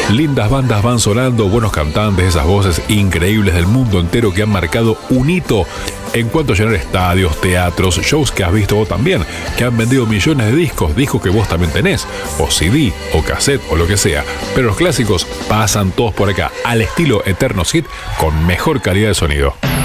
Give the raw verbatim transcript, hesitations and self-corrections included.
Lindas bandas van sonando, buenos cantantes, esas voces increíbles del mundo entero que han marcado un hito en cuanto a llenar estadios, teatros, shows que has visto vos también, que han vendido millones de discos, discos que vos también tenés, o C D, o cassette, o lo que sea. Pero los clásicos pasan todos por acá, al estilo Eterno Hit, con mejor calidad de sonido.